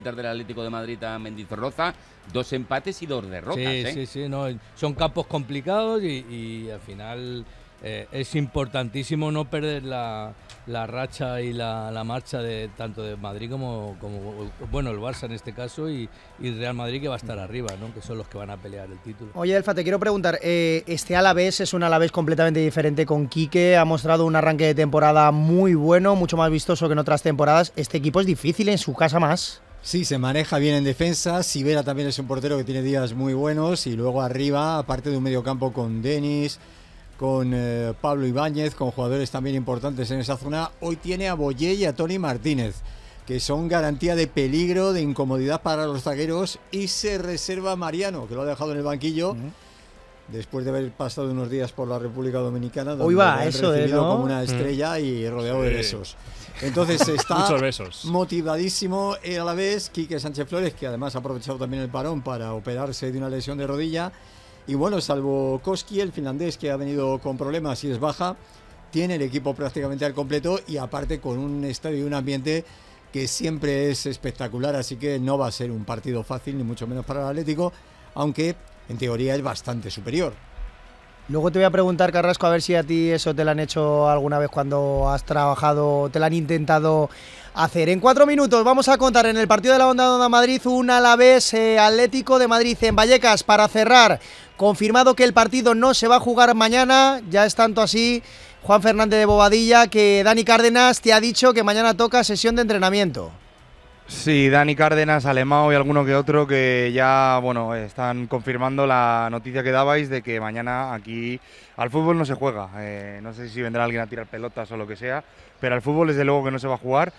del Atlético de Madrid a Mendizorroza, 2 empates y 2 derrotas. Sí, no, son campos complicados y al final es importantísimo no perder la racha y la marcha de tanto de Madrid como bueno, el Barça en este caso y Real Madrid, que va a estar arriba, ¿no? Que son los que van a pelear el título. Oye, Elfa, te quiero preguntar, este Alavés es un Alavés completamente diferente con Quique, ha mostrado un arranque de temporada muy bueno, mucho más vistoso que en otras temporadas. Este equipo es difícil en su casa más. Sí, se maneja bien en defensa. Sivera también es un portero que tiene días muy buenos. Y luego arriba, aparte de un mediocampo con Denis, con Pablo Ibáñez, con jugadores también importantes en esa zona, hoy tiene a Boyé y a Toni Martínez, que son garantía de peligro, de incomodidad para los zagueros. Y se reserva a Mariano, que lo ha dejado en el banquillo, después de haber pasado unos días por la República Dominicana, donde lo han recibido como una estrella y rodeado de besos. Entonces está motivadísimo a la vez Quique Sánchez Flores, que además ha aprovechado también el parón para operarse de una lesión de rodilla. Y bueno, salvo Koski, el finlandés, que ha venido con problemas y es baja, tiene el equipo prácticamente al completo y aparte con un estadio y un ambiente que siempre es espectacular, así que no va a ser un partido fácil, ni mucho menos para el Atlético, aunque en teoría es bastante superior. Luego te voy a preguntar, Carrasco, a ver si a ti eso te lo han hecho alguna vez cuando has trabajado, te lo han intentado hacer. En 4 minutos vamos a contar en el partido de la Onda Madrid un Alavés Atlético de Madrid en Vallecas para cerrar. Confirmado que el partido no se va a jugar mañana, ya es tanto así, Juan Fernández de Bobadilla, que Dani Cárdenas te ha dicho que mañana toca sesión de entrenamiento. Sí, Dani Cárdenas, Alemão y alguno que otro que ya, bueno, están confirmando la noticia que dabais de que mañana aquí al fútbol no se juega. No sé si vendrá alguien a tirar pelotas o lo que sea, pero al fútbol desde luego que no se va a jugar.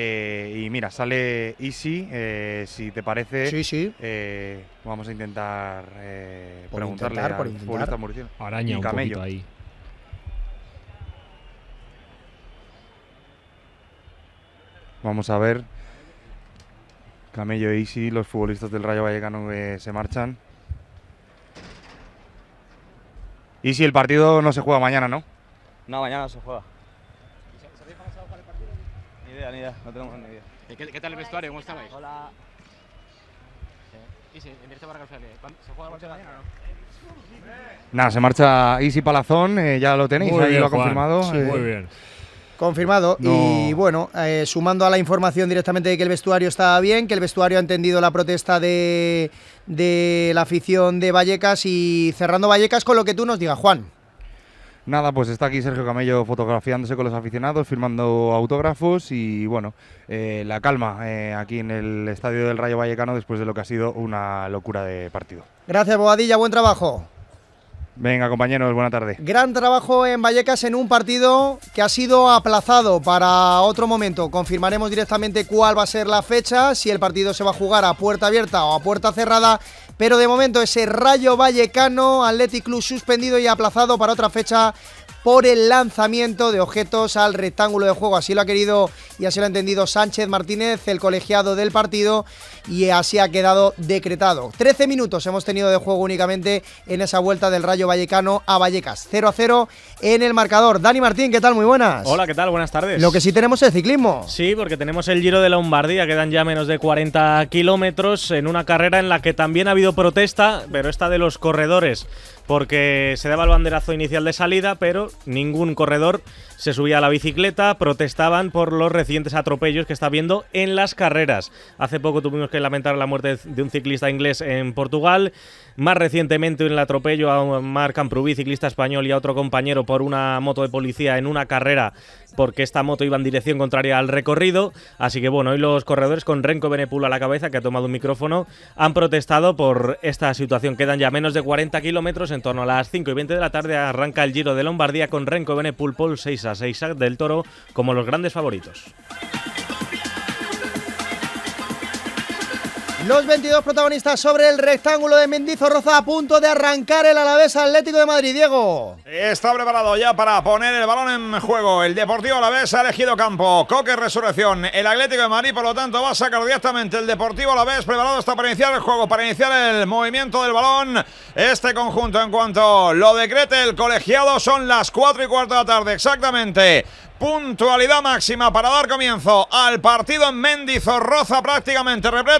Y mira, sale Isi, si te parece. Sí. Vamos a intentar preguntarle al futbolista murciano. Araña un poquito ahí. Vamos a ver. Camello e Isi, los futbolistas del Rayo Vallecano que se marchan. Isi, el partido no se juega mañana, ¿no? No, mañana no se juega. ¿Sabéis cuándo se va a jugar el partido? Ni idea, no tenemos ni idea. ¿Qué tal el vestuario? ¿Cómo estabais? Hola. Isi, en directo para Causalia. ¿Se juega el partido mañana o no? Nada, se marcha Isi Palazón, ya lo tenéis, ahí lo ha confirmado. Sí, muy bien. Confirmado. No. Y bueno, sumando a la información directamente de que el vestuario está bien, que el vestuario ha entendido la protesta de la afición de Vallecas y cerrando Vallecas con lo que tú nos digas, Juan. Nada, pues está aquí Sergio Camello fotografiándose con los aficionados, firmando autógrafos y bueno, la calma aquí en el estadio del Rayo Vallecano después de lo que ha sido una locura de partido. Gracias, Bobadilla, buen trabajo. Venga, compañeros, buena tarde. Gran trabajo en Vallecas en un partido que ha sido aplazado para otro momento. Confirmaremos directamente cuál va a ser la fecha, si el partido se va a jugar a puerta abierta o a puerta cerrada, pero de momento ese Rayo Vallecano Athletic Club suspendido y aplazado para otra fecha por el lanzamiento de objetos al rectángulo de juego. Así lo ha querido y así lo ha entendido Sánchez Martínez, el colegiado del partido, y así ha quedado decretado. 13 minutos hemos tenido de juego únicamente en esa vuelta del Rayo Vallecano a Vallecas. 0-0 en el marcador. Dani Martín, ¿qué tal? Muy buenas. Hola, ¿qué tal? Buenas tardes. Lo que sí tenemos es ciclismo. Sí, porque tenemos el Giro de Lombardía, quedan ya menos de 40 kilómetros en una carrera en la que también ha habido protesta, pero esta de los corredores, porque se daba el banderazo inicial de salida, pero ningún corredor se subía a la bicicleta, protestaban por los recientes atropellos que está habiendo en las carreras. Hace poco tuvimos que lamentar la muerte de un ciclista inglés en Portugal, más recientemente el atropello a Marc Camprubí, ciclista español, y a otro compañero por una moto de policía en una carrera porque esta moto iba en dirección contraria al recorrido. Así que bueno, hoy los corredores con Renko Evenepoel a la cabeza, que ha tomado un micrófono, han protestado por esta situación. Quedan ya menos de 40 kilómetros, en torno a las 5:20 de la tarde arranca el Giro de Lombardía con Renko Evenepoel, Paul Seixas e Isaac del Toro como los grandes favoritos. Los 22 protagonistas sobre el rectángulo de Mendizorroza, a punto de arrancar el Alavés Atlético de Madrid. Diego. Está preparado ya para poner el balón en juego. El Deportivo Alavés ha elegido campo. Coque Resurrección. El Atlético de Madrid, por lo tanto, va a sacar directamente el Deportivo Alavés. Preparado está para iniciar el juego, para iniciar el movimiento del balón. Este conjunto, en cuanto lo decrete el colegiado, son las 4:15 de la tarde exactamente. puntualidad máxima para dar comienzo al partido en Mendizorroza, prácticamente repleto.